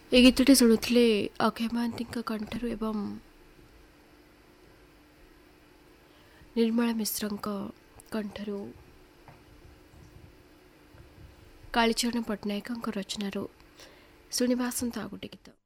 ए गीतटी शुणुले अक्षय महांती कंठर एवं निर्मला मिश्र कंठर कालीचरण पट्टनायक रचनार शुणा आसंता गोटे गीत।